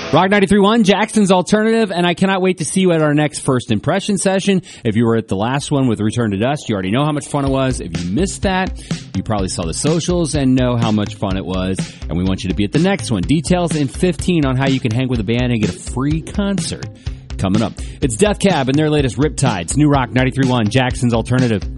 Rock 93.1, Jackson's Alternative, and I cannot wait to see you at our next First Impression session. If you were at the last one with Return to Dust, you already know how much fun it was. If you missed that, you probably saw the socials and know how much fun it was. And we want you to be at the next one. Details in 15 on how you can hang with the band and get a free concert coming up. It's Death Cab and their latest Riptides. New Rock 93.1, Jackson's Alternative.